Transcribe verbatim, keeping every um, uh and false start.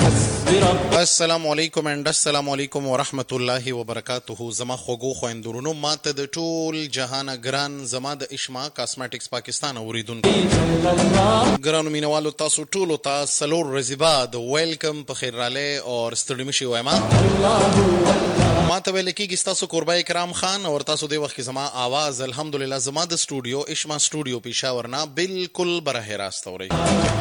السلام علیکم اند السلام علیکم ورحمت الله وبرکاته. زما خوږو خويندورونو، ماته د ټول جهان ګران زما د اشما کاسمیټکس پاکستان اوریدونکو ګرانو مینوالو، تاسو ټولو ته سلور ورځې بعد ویلکم، په خیر رالی اور ستړي مشي وایم. ماته ویل کېږي ستاسو کوربه کرام خان، اور تاسو دې وخت کې زما आवाज الحمدلله زما د سټوډیو اشما سټوډیو پېښور نه بالکل براه راست اورئ.